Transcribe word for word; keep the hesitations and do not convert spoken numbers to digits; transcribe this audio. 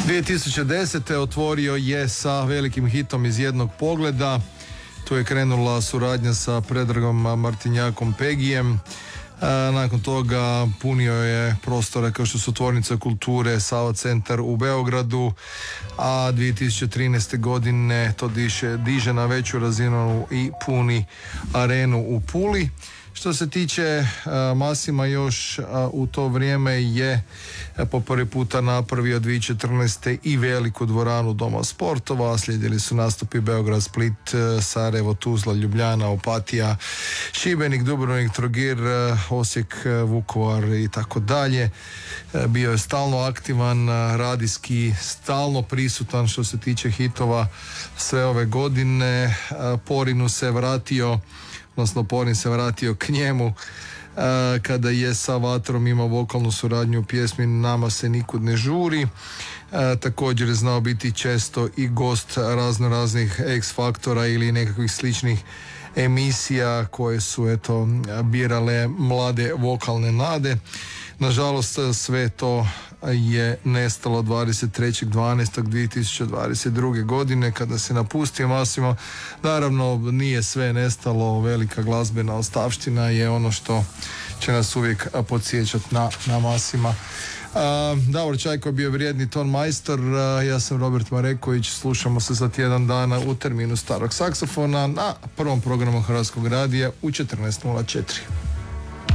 dvije tisuće desete. otvorio je sa velikim hitom Iz jednog pogleda. Tu je krenula suradnja sa Predragom Martinjakom Pegijem. Nakon toga punio je prostore kao što su Tvornica kulture, Sava centar u Beogradu, a dvije tisuće trinaeste. godine to diše, diže na veću razinu i puni arenu u Puli. Što se tiče uh, Masima, još uh, u to vrijeme je uh, po prvi puta napravio dvije tisuće četrnaeste. i veliku dvoranu Doma sportova. Slijedili su nastupi Beograd, Split, uh, Sarajevo, Tuzla, Ljubljana, Opatija, Šibenik, Dubrovnik, Trogir, uh, Osijek, uh, Vukovar i tako dalje. Uh, bio je stalno aktivan, uh, radijski, stalno prisutan što se tiče hitova sve ove godine. Uh, Porinu se vratio odnosno Porin se vratio k njemu uh, kada je sa Vatrom imao vokalnu suradnju u pjesmi Nama se nikud ne žuri. Uh, također je znao biti često i gost razno raznih X faktora ili nekakvih sličnih emisija koje su eto birale mlade vokalne nade. Nažalost, sve to je nestalo dvadeset trećeg dvanaestog dvije tisuće dvadeset druge. godine kada se napustio Masimo. Naravno, nije sve nestalo, velika glazbena ostavština je ono što će nas uvijek podsjećati na, na Masima. Uh, Davor Čajko je bio vrijedni ton majstor, uh, ja sam Robert Mareković, slušamo se za tjedan dana u terminu starog saksofona na prvom programu Hrvatskog radija u četrnaest nula četiri.